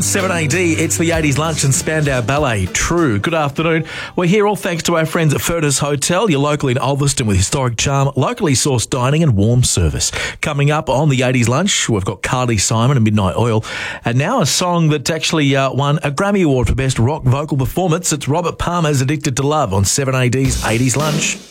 7AD, it's the 80s lunch and Spandau Ballet. True. Good afternoon. We're here all thanks to our friends at Furtis Hotel, your local in Ulverston with historic charm, locally sourced dining and warm service. Coming up on the 80s lunch, we've got Carly Simon and Midnight Oil. And now a song that actually won a Grammy Award for Best Rock Vocal Performance. It's Robert Palmer's Addicted to Love on 7AD's 80s lunch.